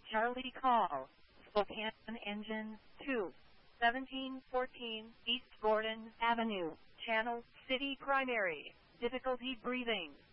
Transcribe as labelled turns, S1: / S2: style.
S1: Charlie call. Spokane engine 2. 1714 East Gordon Avenue. Channel City primary. Difficulty breathing.